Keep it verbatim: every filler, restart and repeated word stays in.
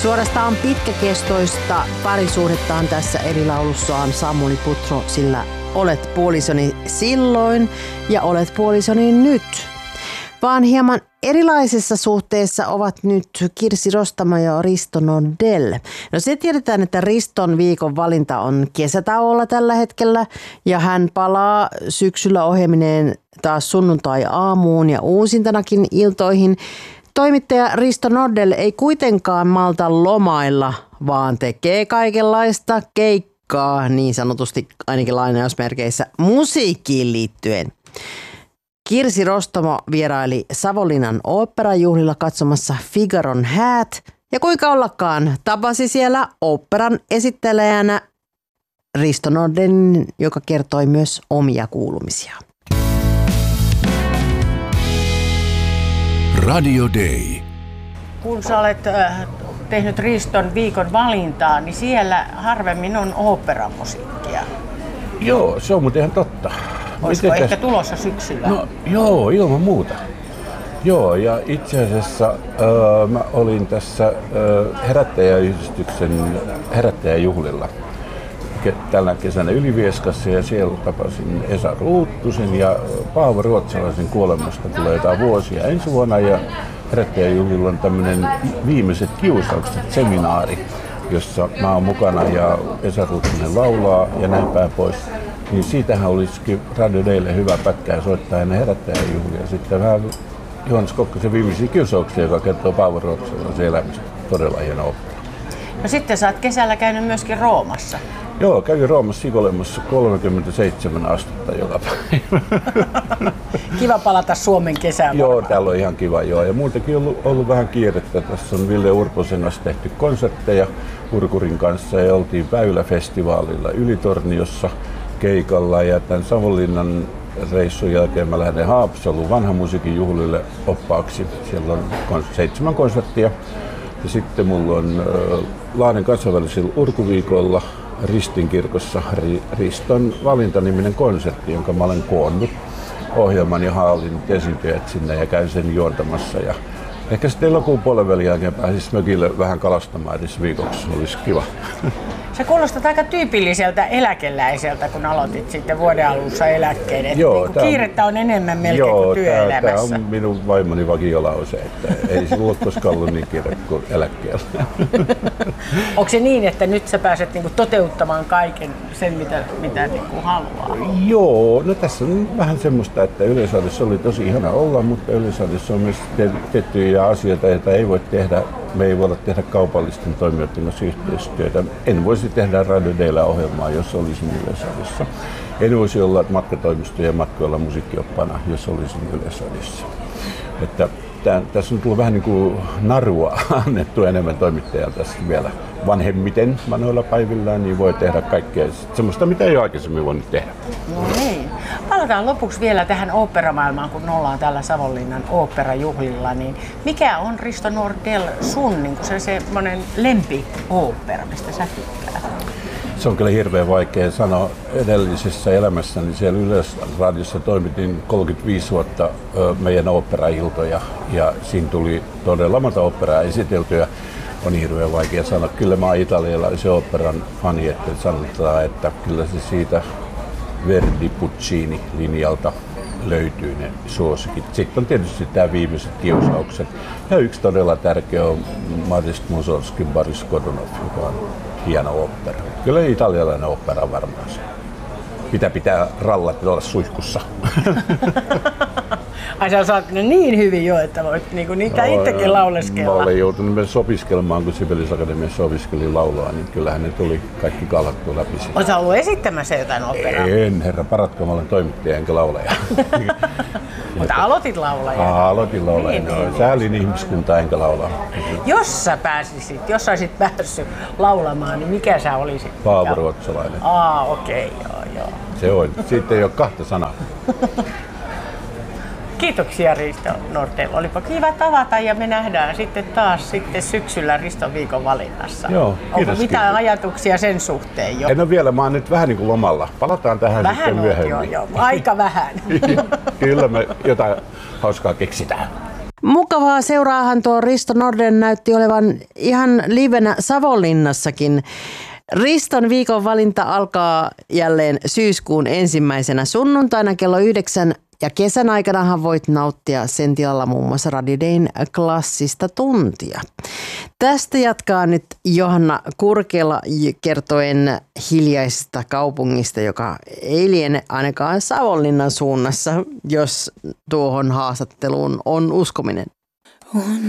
Suorastaan pitkäkestoista parisuhdettaan tässä eri laulussaan Samuli Putro, sillä olet puolisoni silloin ja olet puolisoni nyt. Vaan hieman erilaisessa suhteessa ovat nyt Kirsi Rostamo ja Risto Nordell. No se tiedetään, että Riston viikon valinta on kesätauolla tällä hetkellä ja hän palaa syksyllä ohjelmineen taas sunnuntai-aamuun ja uusintanakin iltoihin. Toimittaja Risto Nordell ei kuitenkaan malta lomailla, vaan tekee kaikenlaista keikkaa, niin sanotusti ainakin lainausmerkeissä, musiikkiin liittyen. Kirsi Rostamo vieraili Savonlinnan oopperajuhlilla katsomassa Figaron häät ja kuinka ollakaan tapasi siellä oopperan esittelijänä Risto Nordell, joka kertoi myös omia kuulumisiaan. Radio Day. Kun sä olet äh, tehnyt Riston viikon valintaa, niin siellä harvemmin on oopperamusiikkia. Joo, se on muuten ihan totta. Olisiko Mitenkäs... ehkä tulossa syksyllä? No joo, ilman muuta. Joo, ja itse asiassa äh, mä olin tässä äh, herättäjäyhdistyksen herättäjäjuhlilla tällä kesänä Ylivieskassa ja siellä tapasin Esa Ruuttusen ja Paavo Ruotsalaisen kuolemasta tulee jotain vuosia ensi vuonna ja herättäjäjuhlilla on tämmöinen viimeiset kiusaukset seminaari, jossa mä oon mukana ja Esa Ruuttunen laulaa ja näin päin pois. Niin siitähän olisikin Radio Daylle hyvä pätkää soittaa ennen herättäjäjuhlia. Sitten vähän Johannes Kokkosen viimeisiä kiusauksia, joka kertoo Paavo Ruotsalaisen elämistä. Todella hieno opera. No sitten sä oot kesällä käynyt myöskin Roomassa. Joo, kävin Roomassa Ikolemassa kolmekymmentäseitsemän astetta joka päivä. Kiva palata Suomen kesään. Joo, täällä on ihan kiva joo. Ja muutenkin on ollut, ollut vähän kierrettä. Tässä on Ville Urposen kanssa tehty konsertteja Urkurin kanssa ja oltiin Väylä-festivaalilla Ylitorniossa keikalla. Ja tämän Savonlinnan reissun jälkeen mä lähden Haapsaluun vanhan musiikin juhlille oppaaksi. Siellä on kons- seitsemän konserttia. Ja sitten mulla on äh, Lahden kansainvälisellä urkuviikolla Ristin kirkossa Riston valintaniminen konsertti, jonka mä olen koonnut ohjelman ja haalin esiintyjät sinne ja käyn sen juontamassa. Ja ehkä sitten elokuun puolen välin jälkeen pääsis mökille vähän kalastamaan edes viikoksi, olisi kiva. Sä kuulostat aika tyypilliseltä eläkeläiseltä, kun aloitit sitten vuoden alussa eläkkeiden. Joo, niin kiirettä on enemmän melkein joo, kuin työelämässä. Tämä on minun vaimoni vakiolause, että ei sinulla ole koskaan ollut niin kiire kuin eläkkeellä. Onko se niin, että nyt sä pääset niinku toteuttamaan kaiken sen, mitä, mitä niinku haluaa? Joo, no tässä on vähän semmoista, että Yleisradiossa oli tosi ihana olla, mutta Yleisradiossa on myös tiettyjä asioita, joita ei voi tehdä. Me ei voida tehdä kaupallisten toimijoiden kanssa yhteistyötä. En voisi tehdä Radio Daylla ohjelmaa, jos olisin Yleisradiossa. En voisi olla matkatoimistojen matkoilla musiikkioppaana, jos olisin Yleisradiossa. Että tämän, tässä on tullut vähän niin kuin narua annettu enemmän toimittajalta tässä vielä vanhemmiten vanhoilla päivillään, niin voi tehdä kaikkea semmoista, mitä ei ole aikaisemmin voinut tehdä. No niin. Palataan lopuksi vielä tähän oopperamaailmaan, kun ollaan täällä Savonlinnan oopperajuhlilla. Niin mikä on, Risto Nordell, sun niin se semmoinen lempi-ooppera, mistä sä tykkäät? Se on kyllä hirveän vaikea sanoa. Edellisessä elämässäni siellä Yleisradiossa toimitin kolmekymmentäviisi vuotta meidän oopperailtoja ja siinä tuli todella monta oopperaa esiteltyä. On hirveän vaikea sanoa. Kyllä mä oon italialaisen oopperan fani, että sanotaan, että kyllä se siitä Verdi Puccini linjalta löytyy ne suosikit. Sitten on tietysti tämä viimeiset kiusaukset. Ja yksi todella tärkeä on Modest Mussorgskin Boris Godunov, joka on hieno ooppera. Kyllä italialainen ooppera on varmaan se. Mitä pitää rallat olla suihkussa. Ai sä osaat ne niin hyvin jo, että voit niinku niitä no, itsekin lauleskella. Mä olen joutunut myös opiskelemaan, kun Sibelius-akatemiassa opiskelin laulaa, niin kyllähän ne tuli kaikki kallattua läpi. Oletko sä ollut esittämässä jotain operaa? En, herra paratko, mä olen toimittaja enkä laulaja. Mutta aloitit laulaja. Aloitin laulaja, niin, no, niin, säälin niin. ihmiskuntaa enkä laulaa. Jos sä pääsisit, jos sä olisit päässyt laulamaan, niin mikä sä olisit? Paavo Ruotsalainen. Aa, okei, okay, joo, joo. Se on. Siitä ei ole kahta sanaa. Kiitoksia Risto Nordell. Olipa kiva tavata ja me nähdään sitten taas sitten syksyllä Riston viikon valinnassa. Joo, kiitos. Onko mitään kiitos. ajatuksia sen suhteen jo? En ole vielä, mä oon nyt vähän niin kuin lomalla. Palataan tähän vähän sitten myöhemmin. Vähän joo, joo. Aika vähän. Kyllä me jotain hauskaa keksitään. Mukavaa seuraahan tuo Risto Norden näytti olevan ihan livenä Savonlinnassakin. Riston viikon valinta alkaa jälleen syyskuun ensimmäisenä sunnuntaina kello yhdeksän. Ja kesän aikanahan voit nauttia sen tilalla muun muassa Radio Dayn klassista tuntia. Tästä jatkaa nyt Johanna Kurkela kertoen hiljaisesta kaupungista, joka ei liene ainakaan Savonlinnan suunnassa, jos tuohon haastatteluun on uskominen.